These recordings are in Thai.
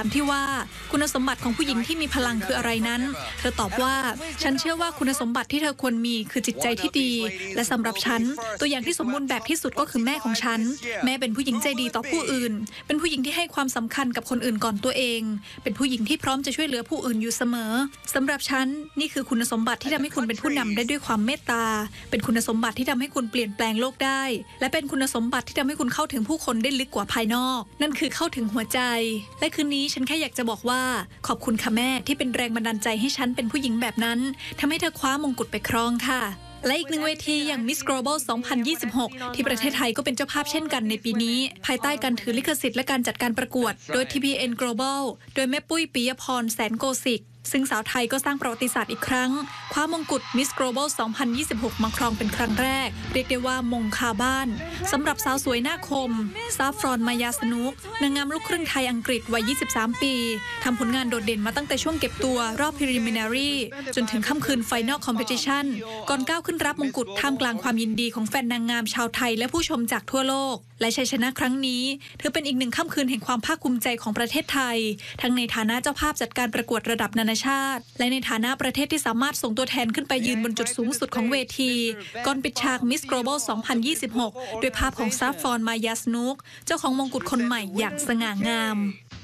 ามที่ว่าคุณสมบัติของผู้หญิงที่มีพลังคืออะไรนั้นเธอตอบว่าฉันเชื่อว่าคุณสมบัติที่เธอควรมีคือจิตใจที่ดีและสำหรับฉันตัวอย่างที่สมบูรณ์แบบที่สุดก็คือแม่ของฉันแม่เป็นผู้หญิงใจดีต่อผู้อื่นเป็นผู้หญิงที่ให้ความสำคัญกับคนอื่นก่อนตัวเองเป็นผู้หญิงที่พร้อมจะช่วยเหลือผู้อื่นอยู่เสมอสำหรับฉันนี่คือคุณสมบัติที่ทำให้คุณเป็นผู้นำได้ด้วยความเมตตาเป็นคุณสมบัติที่ทำให้คุณเปลี่ยนแปลงโลกได้และเป็นคุณสมบัติที่ทำให้คุณเข้าถึงผู้คนได้ลึกกว่าภายนอกนั่นคือเข้าถึงหัวใจและคืนนี้ฉันแค่อยากจะบอกว่าขอบคุณค่ะแม่ที่เป็นแรงบันดาลใจให้ฉันเป็นผู้หญิงแบบนั้นทำให้เธอคว้ามงกุฎไปครองค่ะและอีกหนึ่งเวทีอย่าง Miss Global 2026 ที่ประเทศไทยก็เป็นเจ้าภาพเช่นกันในปีนี้ภายใต้การถือลิขสิทธิ์และการจัดการประกวดโดย TPN Global โดยแม่ปุ้ยปิยพรแสนโกสิกซึ่งสาวไทยก็สร้างประวัติศาสตร์อีกครั้งคว้ามงกุฎ Miss Global 2026 มาครองเป็นครั้งแรกเรียกได้ว่ามงคาบ้านสำหรับสาวสวยหน้าคมซาฟรอนมายาสนุกนางงามลูกครึ่งไทยอังกฤษวัย 23 ปีทำผลงานโดดเด่นมาตั้งแต่ช่วงเก็บตัวรอบ Preliminary จนถึงค่ำคืน Final Competition ก่อนก้าวขึ้นรับมงกุฎท่ามกลางความยินดีของแฟนนางงามชาวไทยและผู้ชมจากทั่วโลกและชัยชนะครั้งนี้ถือเป็นอีกหนึ่งค่ำคืนแห่งความภาคภูมิใจของประเทศไทยทั้งในฐานะเจ้าภาพจัดการประกวดระดับนานาชาติและในฐานะประเทศที่สามารถส่งตัวแทนขึ้นไปยืนบนจุดสูงสุดของเวทีก่อนปิดฉาก Miss Global 2026 ด้วยภาพของซาฟรอนมายาสนุกเจ้าของมงกุฎคนใหม่อย่างสง่างาม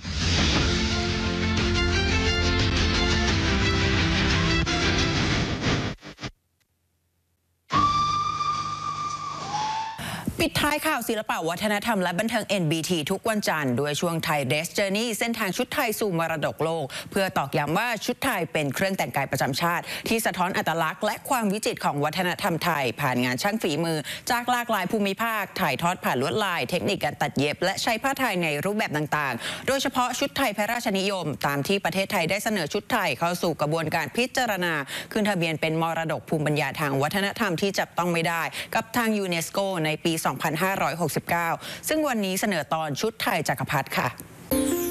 ปิดท้ายข่าวศิลปะวัฒนธรรมและบันเทิง NBT ทุกวันจันทร์ด้วยช่วงไทย Dress Journey เส้นทางชุดไทยสู่มรดกโลกเพื่อตอกย้ำว่าชุดไทยเป็นเครื่องแต่งกายประจำชาติที่สะท้อนอัตลักษณ์และความวิจิตรของวัฒนธรรมไทยผ่านงานช่างฝีมือจากหลากหลายภูมิภาคถ่ายทอดผ่านลวดลายเทคนิคการตัดเย็บและใช้ผ้าไทยในรูปแบบต่างๆโดยเฉพาะชุดไทยพระราชนิยมตามที่ประเทศไทยได้เสนอชุดไทยเข้าสู่กระบวนการพิจารณาขึ้นทะเบียนเป็นมรดกภูมิปัญญาทางวัฒนธรรมที่จับต้องไม่ได้กับทางยูเนสโกในปี 2569 ซึ่งวันนี้เสนอตอนชุดไทยจักรพรรดิค่ะ